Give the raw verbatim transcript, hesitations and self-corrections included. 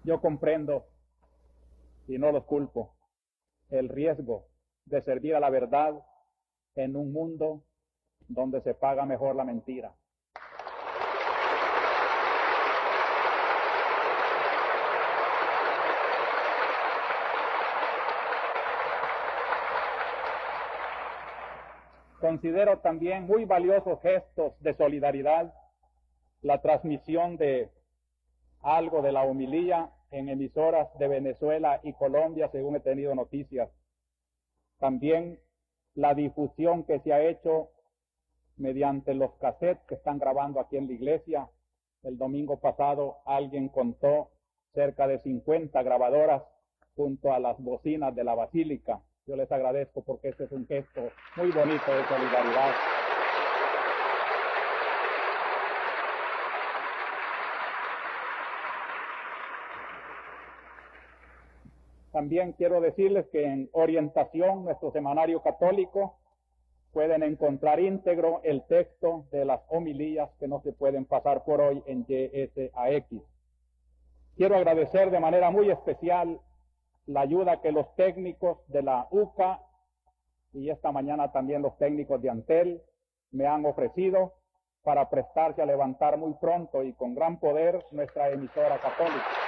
Yo comprendo, y no los culpo, el riesgo de servir a la verdad en un mundo donde se paga mejor la mentira. Considero también muy valiosos gestos de solidaridad la transmisión de algo de la homilía en emisoras de Venezuela y Colombia, según he tenido noticias. También la difusión que se ha hecho mediante los cassettes que están grabando aquí en la iglesia. El domingo pasado alguien contó cerca de cincuenta grabadoras junto a las bocinas de la basílica. Yo les agradezco porque este es un gesto muy bonito de solidaridad. También quiero decirles que en Orientación, nuestro semanario católico, pueden encontrar íntegro el texto de las homilías que no se pueden pasar por hoy en Y S A X. Quiero agradecer de manera muy especial la ayuda que los técnicos de la U C A y esta mañana también los técnicos de Antel me han ofrecido para prestarse a levantar muy pronto y con gran poder nuestra emisora católica.